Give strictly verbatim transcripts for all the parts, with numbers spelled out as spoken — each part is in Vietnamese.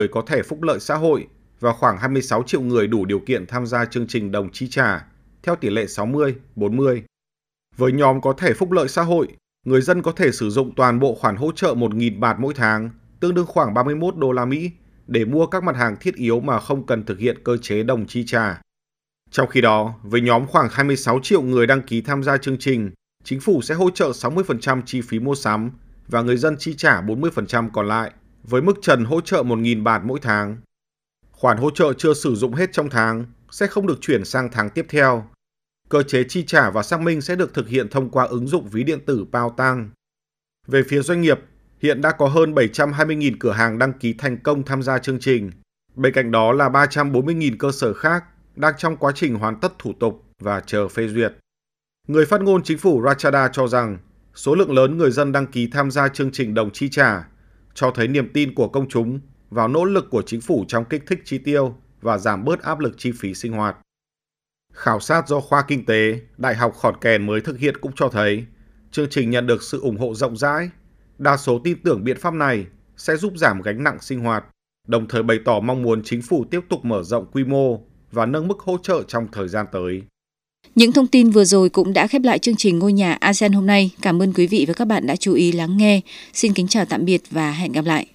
người có thẻ phúc lợi xã hội và khoảng hai mươi sáu triệu người đủ điều kiện tham gia chương trình đồng chi trả theo tỷ lệ sáu mươi bốn mươi. Với nhóm có thẻ phúc lợi xã hội, người dân có thể sử dụng toàn bộ khoản hỗ trợ một nghìn bạt mỗi tháng, tương đương khoảng ba mươi mốt đô la Mỹ, để mua các mặt hàng thiết yếu mà không cần thực hiện cơ chế đồng chi trả. Trong khi đó, với nhóm khoảng hai mươi sáu triệu người đăng ký tham gia chương trình, chính phủ sẽ hỗ trợ sáu mươi phần trăm chi phí mua sắm và người dân chi trả bốn mươi phần trăm còn lại, với mức trần hỗ trợ một nghìn bạt mỗi tháng. Khoản hỗ trợ chưa sử dụng hết trong tháng sẽ không được chuyển sang tháng tiếp theo. Cơ chế chi trả và xác minh sẽ được thực hiện thông qua ứng dụng ví điện tử Pao Tăng. Về phía doanh nghiệp, hiện đã có hơn bảy trăm hai mươi nghìn cửa hàng đăng ký thành công tham gia chương trình. Bên cạnh đó là ba trăm bốn mươi nghìn cơ sở khác đang trong quá trình hoàn tất thủ tục và chờ phê duyệt. Người phát ngôn chính phủ Rachada cho rằng số lượng lớn người dân đăng ký tham gia chương trình đồng chi trả cho thấy niềm tin của công chúng vào nỗ lực của chính phủ trong kích thích chi tiêu và giảm bớt áp lực chi phí sinh hoạt. Khảo sát do khoa kinh tế Đại học Khon Kaen mới thực hiện cũng cho thấy chương trình nhận được sự ủng hộ rộng rãi. Đa số tin tưởng biện pháp này sẽ giúp giảm gánh nặng sinh hoạt, đồng thời bày tỏ mong muốn chính phủ tiếp tục mở rộng quy mô và nâng mức hỗ trợ trong thời gian tới. Những thông tin vừa rồi cũng đã khép lại chương trình Ngôi nhà a sê an hôm nay. Cảm ơn quý vị và các bạn đã chú ý lắng nghe. Xin kính chào tạm biệt và hẹn gặp lại.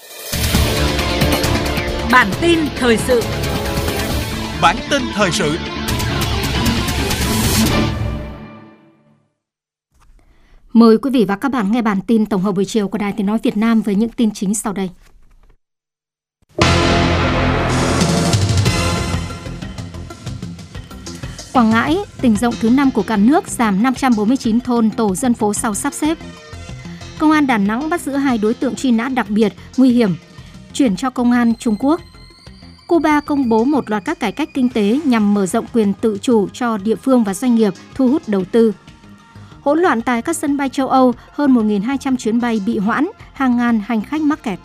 Bản tin thời sự. Bản tin thời sự. Mời quý vị và các bạn nghe bản tin tổng hợp buổi chiều của Đài Tiếng nói Việt Nam với những tin chính sau đây. Quảng Ngãi, tỉnh rộng thứ năm của cả nước, giảm năm trăm bốn mươi chín thôn tổ dân phố sau sắp xếp. Công an Đà Nẵng bắt giữ hai đối tượng truy nã đặc biệt, nguy hiểm, chuyển cho Công an Trung Quốc. Cuba công bố một loạt các cải cách kinh tế nhằm mở rộng quyền tự chủ cho địa phương và doanh nghiệp, thu hút đầu tư. Hỗn loạn tại các sân bay châu Âu, hơn một nghìn hai trăm chuyến bay bị hoãn, hàng ngàn hành khách mắc kẹt.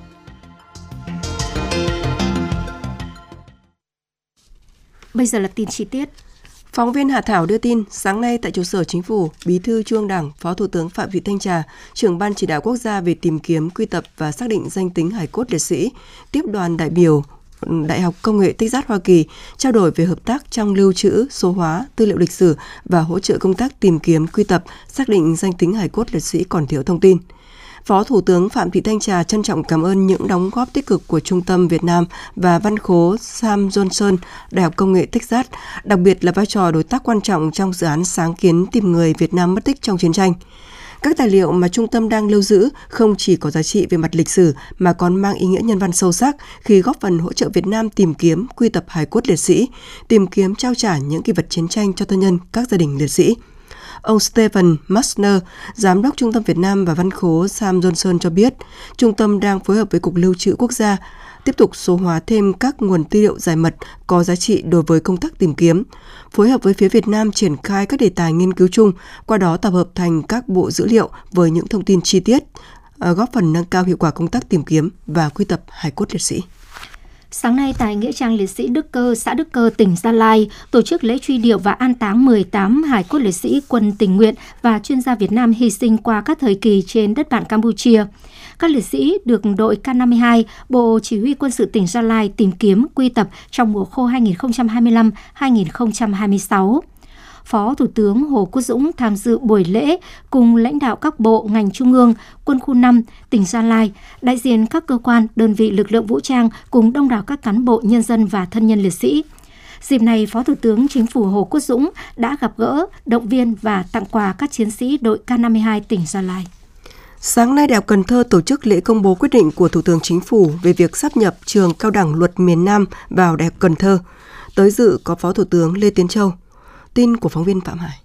Bây giờ là tin chi tiết. Phóng viên Hà Thảo đưa tin, sáng nay tại trụ sở Chính phủ, Bí thư Trung ương Đảng, Phó Thủ tướng Phạm Thị Thanh Trà, trưởng Ban Chỉ đạo Quốc gia về tìm kiếm, quy tập và xác định danh tính hài cốt liệt sĩ, tiếp đoàn đại biểu Đại học Công nghệ Texas Hoa Kỳ, trao đổi về hợp tác trong lưu trữ, số hóa, tư liệu lịch sử và hỗ trợ công tác tìm kiếm, quy tập, xác định danh tính hài cốt liệt sĩ còn thiếu thông tin. Phó Thủ tướng Phạm Thị Thanh Trà trân trọng cảm ơn những đóng góp tích cực của Trung tâm Việt Nam và Văn khố Sam Johnson, Đại học Công nghệ Texas, đặc biệt là vai trò đối tác quan trọng trong dự án sáng kiến tìm người Việt Nam mất tích trong chiến tranh. Các tài liệu mà trung tâm đang lưu giữ không chỉ có giá trị về mặt lịch sử mà còn mang ý nghĩa nhân văn sâu sắc khi góp phần hỗ trợ Việt Nam tìm kiếm, quy tập hài cốt liệt sĩ, tìm kiếm trao trả những kỷ vật chiến tranh cho thân nhân các gia đình liệt sĩ. Ông Stephen Massner, Giám đốc Trung tâm Việt Nam và Văn khố Sam Johnson cho biết, trung tâm đang phối hợp với Cục Lưu trữ Quốc gia tiếp tục số hóa thêm các nguồn tư liệu giải mật có giá trị đối với công tác tìm kiếm, phối hợp với phía Việt Nam triển khai các đề tài nghiên cứu chung, qua đó tập hợp thành các bộ dữ liệu với những thông tin chi tiết, góp phần nâng cao hiệu quả công tác tìm kiếm và quy tập hài cốt liệt sĩ. Sáng nay tại Nghĩa trang liệt sĩ Đức Cơ, xã Đức Cơ, tỉnh Gia Lai, tổ chức lễ truy điệu và an táng mười tám hài cốt liệt sĩ quân tình nguyện và chuyên gia Việt Nam hy sinh qua các thời kỳ trên đất bạn Campuchia. Các liệt sĩ được đội K năm mươi hai, Bộ Chỉ huy Quân sự tỉnh Gia Lai tìm kiếm, quy tập trong mùa khô hai nghìn không trăm hai mươi lăm hai nghìn không trăm hai mươi sáu. Phó Thủ tướng Hồ Quốc Dũng tham dự buổi lễ cùng lãnh đạo các bộ, ngành trung ương, quân khu năm, tỉnh Gia Lai, đại diện các cơ quan, đơn vị lực lượng vũ trang cùng đông đảo các cán bộ, nhân dân và thân nhân liệt sĩ. Dịp này, Phó Thủ tướng Chính phủ Hồ Quốc Dũng đã gặp gỡ, động viên và tặng quà các chiến sĩ đội K năm mươi hai tỉnh Gia Lai. Sáng nay, Đại học Cần Thơ tổ chức lễ công bố quyết định của Thủ tướng Chính phủ về việc sáp nhập trường Cao đẳng Luật miền Nam vào Đại học Cần Thơ. Tới dự có Phó Thủ tướng Lê Tiến Châu. Tin của phóng viên Phạm Hải.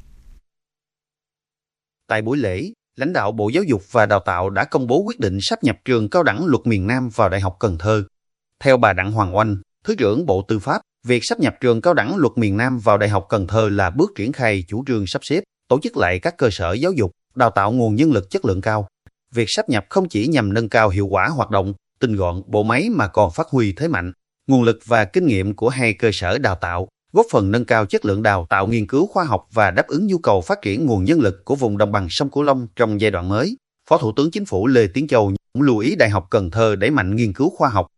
Tại buổi lễ, lãnh đạo Bộ Giáo dục và Đào tạo đã công bố quyết định sáp nhập trường Cao đẳng Luật miền Nam vào Đại học Cần Thơ. Theo bà Đặng Hoàng Oanh, Thứ trưởng Bộ Tư pháp, việc sáp nhập trường Cao đẳng Luật miền Nam vào Đại học Cần Thơ là bước triển khai chủ trương sắp xếp, tổ chức lại các cơ sở giáo dục, đào tạo nguồn nhân lực chất lượng cao. Việc sáp nhập không chỉ nhằm nâng cao hiệu quả hoạt động, tinh gọn bộ máy mà còn phát huy thế mạnh, nguồn lực và kinh nghiệm của hai cơ sở đào tạo, góp phần nâng cao chất lượng đào tạo nghiên cứu khoa học và đáp ứng nhu cầu phát triển nguồn nhân lực của vùng đồng bằng sông Cửu Long trong giai đoạn mới. Phó Thủ tướng Chính phủ Lê Tiến Châu cũng lưu ý Đại học Cần Thơ đẩy mạnh nghiên cứu khoa học,